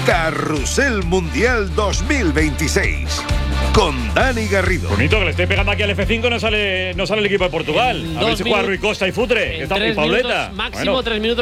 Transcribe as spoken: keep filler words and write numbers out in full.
Carrusel Mundial dos mil veintiséis. Con Dani Garrido. Bonito que le esté pegando aquí al F cinco, no sale, no sale el equipo de Portugal. En A ver dos si juega minutos- Rui Costa y Futre. En Que está tres y Pauleta. minutos, máximo Bueno. tres minutos.